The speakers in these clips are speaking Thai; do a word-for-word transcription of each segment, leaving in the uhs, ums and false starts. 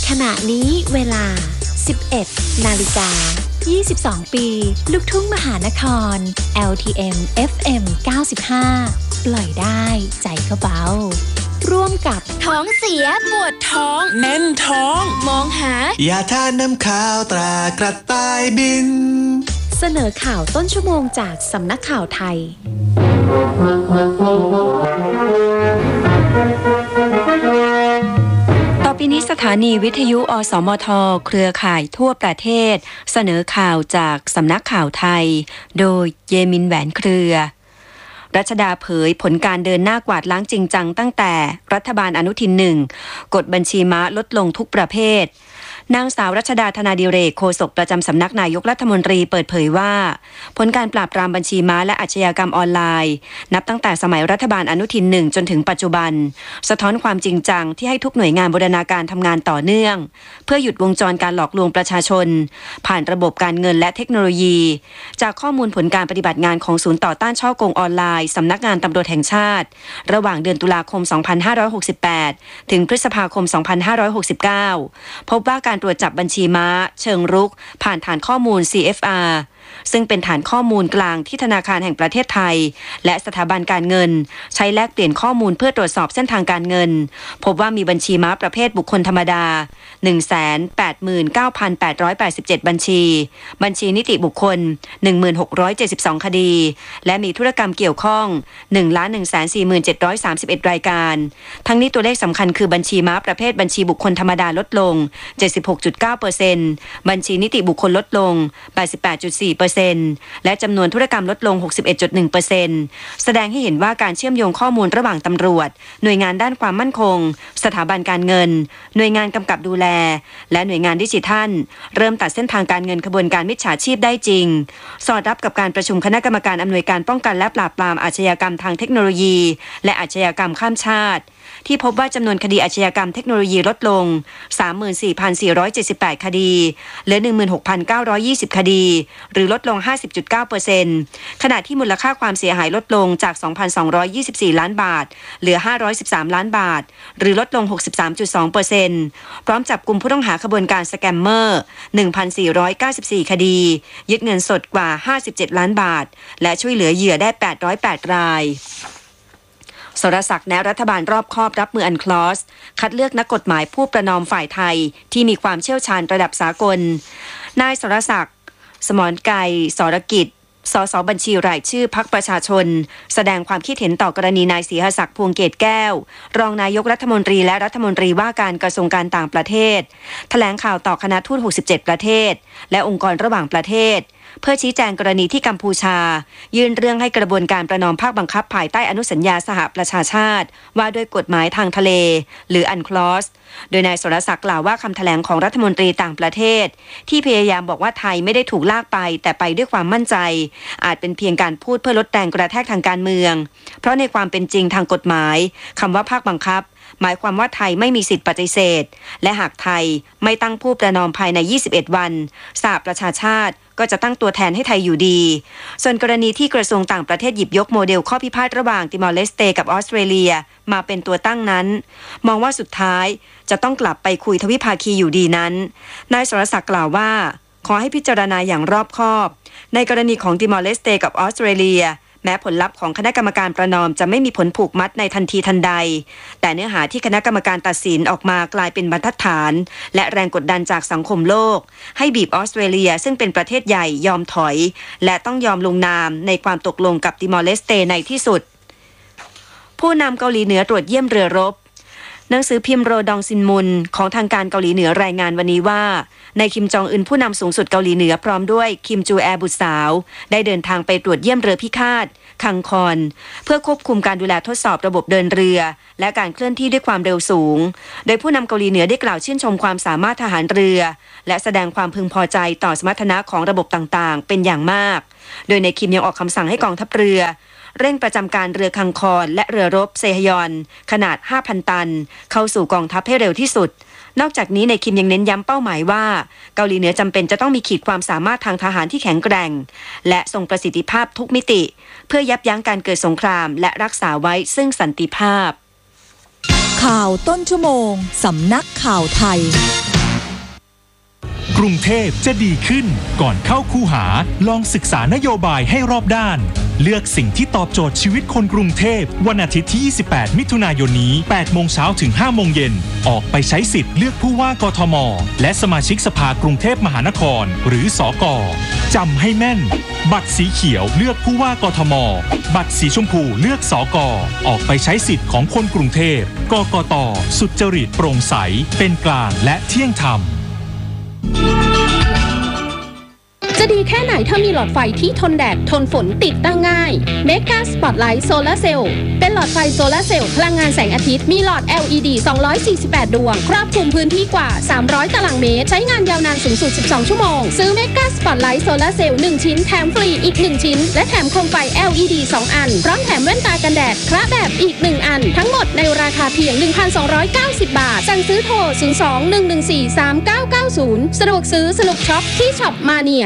ขณะนี้เวลา สิบเอ็ดนาฬิกายี่สิบสอง ปีลูกทุ่งมหานคร แอล ที เอ็ม เอฟ เอ็ม เก้าสิบห้า ปล่อยได้ใจก็เบาร่วมกับท้องเสียปวดท้องแน่นท้องมองหายาทานน้ำข้าวตรากระต่ายบินเสนอข่าวต้นชั่วโมงจากสำนักข่าวไทยต่อไปนี้สถานีวิทยุอสมทเครือข่ายทั่วประเทศเสนอข่าวจากสำนักข่าวไทยโดยเยมินแหวนเครือรัชดาเผยผลการเดินหน้ากวาดล้างจริงจังตั้งแต่รัฐบาลอนุทินหนึ่งกดบัญชีม้าลดลงทุกประเภทนางสาวรัชดาธนาดิเรกโฆษกประจำสำนักนายกรัฐมนตรีเปิดเผยว่าผลการปราบปรามบัญชีม้าและอาชญากรรมออนไลน์นับตั้งแต่สมัยรัฐบาลอนุทินหนึ่งจนถึงปัจจุบันสะท้อนความจริงจังที่ให้ทุกหน่วยงานบูรณาการทำงานต่อเนื่องเพื่อหยุดวงจรการหลอกลวงประชาชนผ่านระบบการเงินและเทคโนโลยีจากข้อมูลผลการปฏิบัติงานของศูนย์ต่อต้านฉ้อโกงออนไลน์สำนักงานตำรวจแห่งชาติระหว่างเดือนตุลาคมสองพันห้าร้อยหกสิบแปดถึงพฤษภาคมสองพันห้าร้อยหกสิบเก้าพบว่าการตรวจจับบัญชีม้าเชิงรุกผ่านฐานข้อมูล ซี เอฟ อาร์ ซึ่งเป็นฐานข้อมูลกลางที่ธนาคารแห่งประเทศไทยและสถาบันการเงินใช้แลกเปลี่ยนข้อมูลเพื่อตรวจสอบเส้นทางการเงินพบว่ามีบัญชีม้าประเภทบุคคลธรรมดา หนึ่งแสนแปดหมื่นเก้าพันแปดร้อยแปดสิบเจ็ด บัญชีบัญชีนิติบุคคล หนึ่งพันหกร้อยเจ็ดสิบสอง คดีและมีธุรกรรมเกี่ยวข้อง หนึ่งล้านหนึ่งแสนสี่หมื่นเจ็ดร้อยสามสิบเอ็ด รายการทั้งนี้ตัวเลขสำคัญคือบัญชีม้าประเภทบัญชีบุคคลธรรมดาลดลง เจ็ดสิบหกจุดเก้าเปอร์เซ็นต์ บัญชีนิติบุคคลลดลง แปดสิบแปดจุดสี่เปอร์เซ็นต์และจำนวนธุรกรรมลดลง หกสิบเอ็ดจุดหนึ่งเปอร์เซ็นต์ แสดงให้เห็นว่าการเชื่อมโยงข้อมูลระหว่างตำรวจหน่วยงานด้านความมั่นคงสถาบันการเงินหน่วยงานกำกับดูแลและหน่วยงานดิจิทัลเริ่มตัดเส้นทางการเงินขบวนการมิจฉาชีพได้จริงสอดรับกับการประชุมคณะกรรมการอำนวยการป้องกันและปราบปรามอาชญากรรมทางเทคโนโลยีและอาชญากรรมข้ามชาติที่พบว่าจำนวนคดีอาชญากรรมเทคโนโลยีลดลง สามหมื่นสี่พันสี่ร้อยเจ็ดสิบแปด คดีเหลือ หนึ่งหมื่นหกพันเก้าร้อยยี่สิบ คดีหรือลดลง ห้าสิบจุดเก้าเปอร์เซ็นต์ ขณะที่มูลค่าความเสียหายลดลงจาก สองพันสองร้อยยี่สิบสี่ ล้านบาทเหลือห้าร้อยสิบสามล้านบาทหรือลดลง หกสิบสามจุดสองเปอร์เซ็นต์ พร้อมจับกุมผู้ต้องหาขบวนการสแกมเมอร์ หนึ่งพันสี่ร้อยเก้าสิบสี่ คดียึดเงินสดกว่าห้าสิบเจ็ดล้านบาทและช่วยเหลือเหยื่อได้แปดร้อยแปดรายสรศักดิ์แนะรัฐบาลรอบคอบรับมืออันคลอสคัดเลือกนักกฎหมายผู้ประนอมฝ่ายไทยที่มีความเชี่ยวชาญระดับสากลนายสรศักดิ์สมรไกรสรกิจสสบัญชีรายชื่อพรรคประชาชนแสดงความคิดเห็นต่อกรณีนายศรีหศักดิ์พวงเกตแก้วรองนายกรัฐมนตรีและรัฐมนตรีว่าการกระทรวงการต่างประเทศแถลงข่าวต่อคณะทูตหกสิบเจ็ดประเทศและองค์กรระหว่างประเทศเพื่อชี้แจงกรณีที่กัมพูชายื่นเรื่องให้กระบวนการประนอมภาคบังคับภายใต้อนุสัญญาสหประชาชาติว่าด้วยกฎหมายทางทะเลหรืออันคลอสโดยนายสรศักดิ์กล่าวว่าคำแถลงของรัฐมนตรีต่างประเทศที่พยายามบอกว่าไทยไม่ได้ถูกลากไปแต่ไปด้วยความมั่นใจอาจเป็นเพียงการพูดเพื่อลดแรงกระแทกทางการเมืองเพราะในความเป็นจริงทางกฎหมายคำว่าภาคบังคับหมายความว่าไทยไม่มีสิทธิปฏิเสธและหากไทยไม่ตั้งผู้ประนอมภายในยี่สิบเอ็ดวันสหประชาชาติก็จะตั้งตัวแทนให้ไทยอยู่ดีส่วนกรณีที่กระทรวงต่างประเทศหยิบยกโมเดลข้อพิพาทระหว่างติมอร์เลสเตกับออสเตรเลียมาเป็นตัวตั้งนั้นมองว่าสุดท้ายจะต้องกลับไปคุยทวิภาคีอยู่ดีนั้นนายสรศักดิ์กล่าวว่าขอให้พิจารณาอย่างรอบคอบในกรณีของติมอร์เลสเตกับออสเตรเลียแม้ผลลัพธ์ของคณะกรรมการประนอมจะไม่มีผลผูกมัดในทันทีทันใดแต่เนื้อหาที่คณะกรรมการตัดสินออกมากลายเป็นบรรทัดฐานและแรงกดดันจากสังคมโลกให้บีบออสเตรเลียซึ่งเป็นประเทศใหญ่ยอมถอยและต้องยอมลงนามในความตกลงกับติมอร์เลสเตในที่สุดผู้นำเกาหลีเหนือตรวจเยี่ยมเรือรบหนังสือพิมพ์โรดองซินมุนของทางการเกาหลีเหนือรายงานวันนี้ว่านายคิมจองอึนผู้นำสูงสุดเกาหลีเหนือพร้อมด้วยคิมจูแอบุตรสาวได้เดินทางไปตรวจเยี่ยมเรือพิฆาตคังคอนเพื่อควบคุมการดูแลทดสอบระบบเดินเรือและการเคลื่อนที่ด้วยความเร็วสูงโดยผู้นำเกาหลีเหนือได้กล่าวชื่นชมความสามารถทหารเรือและแสดงความพึงพอใจต่อสมรรถนะของระบบต่างๆเป็นอย่างมากโดยนายคิมยังออกคำสั่งให้กองทัพเรือเร่งประจำการเรือคังคอนและเรือรบเซฮยอนขนาด ห้าพัน ตันเข้าสู่กองทัพให้เร็วที่สุดนอกจากนี้นายคิมยังเน้นย้ำเป้าหมายว่าเกาหลีเหนือจำเป็นจะต้องมีขีดความสามารถทางทหารที่แข็งแกร่งและทรงประสิทธิภาพทุกมิติเพื่อยับยั้งการเกิดสงครามและรักษาไว้ซึ่งสันติภาพข่าวต้นชั่วโมงสำนักข่าวไทยรุงเทพจะดีขึ้นก่อนเข้าคูหาลองศึกษานโยบายให้รอบด้านเลือกสิ่งที่ตอบโจทย์ชีวิตคนกรุงเทพวันอาทิตย์ที่ยี่สิบแปดมิถุนายนนี้แปดโมงเช้าถึงห้าโมงเย็นออกไปใช้สิทธิ์เลือกผู้ว่ากทมและสมาชิกสภากรุงเทพมหานครหรือสก.จำให้แม่นบัตรสีเขียวเลือกผู้ว่ากทมบัตรสีชมพูเลือกสก.ออกไปใช้สิทธิ์ของคนกรุงเทพกกต.สุจริตโปร่งใสเป็นกลางและเที่ยงธรรมจะดีแค่ไหนถ้ามีหลอดไฟที่ทนแดดทนฝนติดตั้งง่าย Mega Spotlight Solar Cell เป็นหลอดไฟโซลาร์เซลล์พลังงานแสงอาทิตย์มีหลอด แอล อี ดี สองร้อยสี่สิบแปด ดวงครอบคลุมพื้นที่กว่าสามร้อยตารางเมตรใช้งานยาวนานสูงสุดสิบสองชั่วโมงซื้อ Mega Spotlight Solar Cell หนึ่งชิ้นแถมฟรีอีกหนึ่งชิ้นและแถมโคมไฟ แอล อี ดี สองอันพร้อมแถมแว่นตากันแดดคละแบบอีกหนึ่งอันทั้งหมดในราคาเพียง หนึ่งพันสองร้อยเก้าสิบ บาทสั่งซื้อโทรศูนย์ สอง หนึ่ง หนึ่ง สี่ สาม เก้า เก้า ศูนย์สะดวกซื้อสนุกช็อปที่ช็อปมาเนีย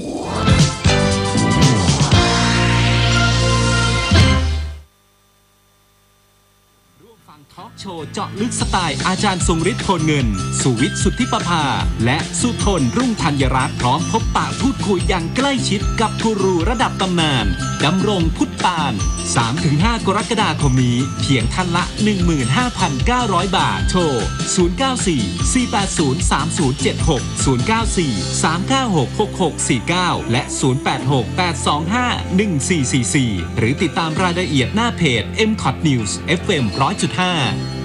ทอล์กโชว์เจาะลึกสไตล์อาจารย์ทรงฤทธิ์โทนเงินสุวิทย์สุทธิประภาและสุทนรุ่งธัญรัตน์พร้อมพบปะพูดคุยอย่างใกล้ชิดกับกูรูระดับตำนานดำรงพุทธปาน สามถึงห้า กรกฎาคมนี้เพียงท่านละ หนึ่งหมื่นห้าพันเก้าร้อย บาทโทร ศูนย์ เก้า สี่ สี่ แปด ศูนย์ สาม ศูนย์ เจ็ด หก ศูนย์ เก้า สี่ สาม เก้า หก หก หก สี่ เก้า และ ศูนย์ แปด หก แปด สอง ห้า หนึ่ง สี่ สี่ สี่ หรือติดตามรายละเอียดหน้าเพจ เอ็ม คอท News เอฟ เอ็ม หนึ่งร้อยจุดห้า